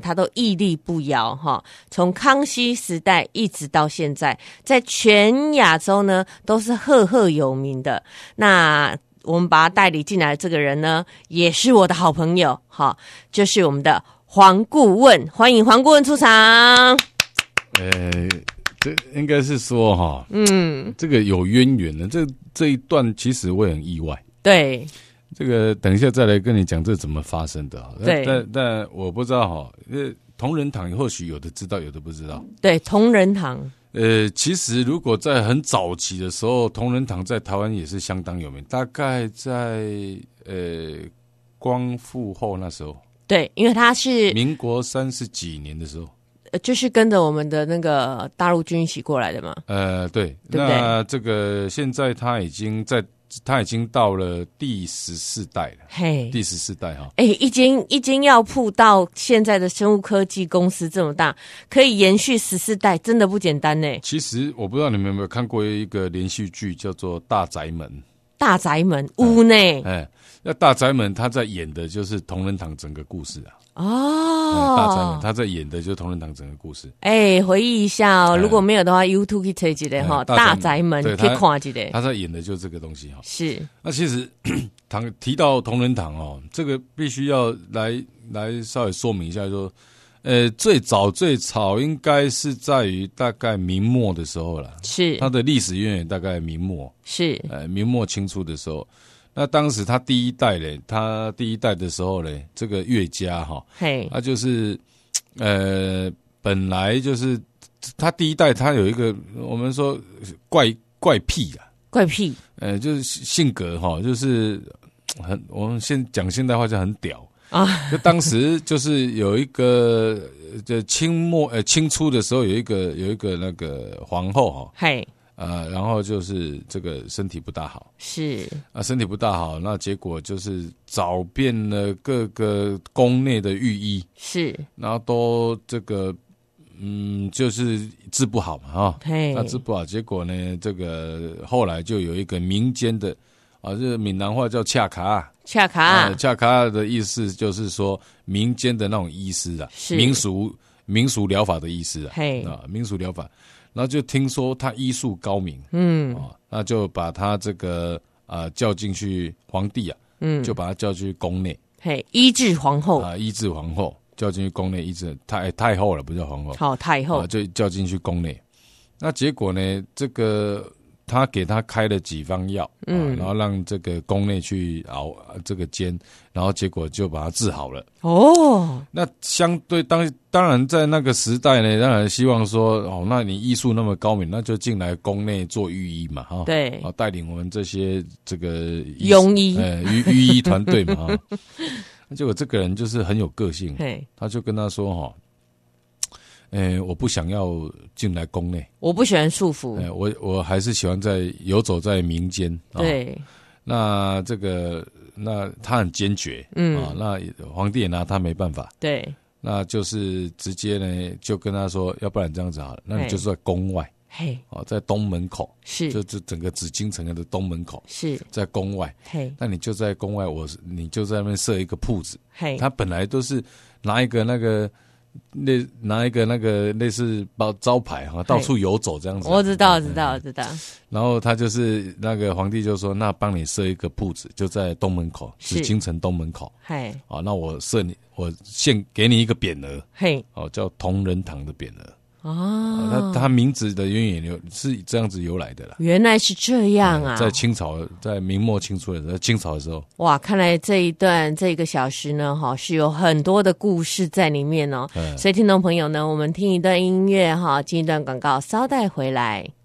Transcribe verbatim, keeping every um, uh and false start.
他都屹立不摇哈。从康熙时代一直到现在，在全亚洲呢都是赫赫有名的。那我们把他带领进来的这个人呢，也是我的好朋友哈，就是我们的黄顾问，欢迎黄顾问出场。 呃，这应该是说哈，嗯，这个有渊源的，这这一段其实我也很意外。 对， 这个等一下再来跟你讲这怎么发生的。 对， 但但我不知道哈，呃，同仁堂或许有的知道，有的不知道。 对，同仁堂。 呃，其实如果在很早期的时候，同仁堂在台湾也是相当有名，大概在呃光复后那时候。 对，因为他是民国三十几年的时候。 就是跟着我们的那个大陆军一起过来的嘛。 呃，对， 对不对？ 那这个现在他已经在，他已经到了第十四代了。 嘿， 第十四代哈。 哎，一间一间药铺到现在的生物科技公司这么大，可以延续十四代，真的不简单呢。 其实我不知道你们有没有看过一个连续剧，叫做《大宅门》。 大宅门屋内， 哎，那大宅门他在演的就是同仁堂整个故事啊。 哦， 大宅门他在演的就是同仁堂整个故事。 哎，回忆一下哦，如果没有的话 ，YouTube 可以推一下哈，大宅门可以看一下。 他在演的就是这个东西哈。 是。 那其实堂提到同仁堂哦，这个必须要来来稍微说明一下说，呃，最早最早应该是在于大概明末的时候了。 是。它的历史渊源大概明末。 是。 呃，明末清初的时候。那当时他第一代嘞，他第一代的时候嘞，这个岳家哈，嘿，他就是，呃，本来就是他第一代，他有一个我们说怪怪癖啊， 怪癖， 呃，就是性格哈，就是很我们现讲现代话就很屌啊。就当时就是有一个，就清末呃清初的时候有一个有一个那个皇后哈，嘿。呃，然后就是这个身体不大好， 是啊，身体不大好，那结果就是找遍了各个宫内的御医， 是，然后都这个，嗯，就是治不好嘛，哈，那治不好，结果呢，这个后来就有一个民间的，啊，这闽南话叫恰卡， 恰卡， 恰卡的意思就是说民间的那种医师啊，民俗民俗疗法的医师啊，嘿，啊，民俗疗法。然后就听说他医术高明，嗯，哦，那就把他这个啊、呃、叫进去皇帝啊，嗯，就把他叫进去宫内， 嘿，医治皇后啊，医治皇后，叫进去宫内医治太太后了，不叫皇后， 好太后、 啊，就叫进去宫内。那结果呢，这个他给他开了几方药，嗯、啊，然后让这个宫内去熬这个煎，然后结果就把他治好了。哦，那相对当当然在那个时代呢，当然希望说，哦，那你医术那么高明，那就进来宫内做御医嘛，哈， 对， 啊，带领我们这些这个庸医， 呃，御御医团队嘛，哈。结果这个人就是很有个性，他就跟他说，哈。诶、欸，我不想要进来宫内， 我不喜欢束缚， 欸、我我还是喜欢在游走在民间。 对、哦， 那这个那他很坚决，嗯啊，那皇帝也拿他没办法， 对， 那就是直接呢就跟他说，要不然这样子好了，那你就是在宫外，嘿，哦，在东门口， 是， 就就整个紫禁城的东门口， 是在宫外， 嘿， 那你就在宫外，我你就在那边设一个铺子，嘿，他本来都是拿一个那个。那拿一个那个类似包招牌哈，到处游走这样子。 我知道，知道，知道。 然后他就是那个皇帝就说：“那帮你设一个铺子，就在东门口，紫禁城东门口。嘿，啊，那我设你，我献给你一个匾额，嘿，哦，叫同仁堂的匾额。”哦，他他名字的渊源是这样子由来的啦。 原来是这样啊！ 在清朝，在明末清初的时候，清朝的时候， 哇，看来这一段这一个小时呢，哈，是有很多的故事在里面哦。所以听众朋友呢，我们听一段音乐哈，进一段广告，稍待回来。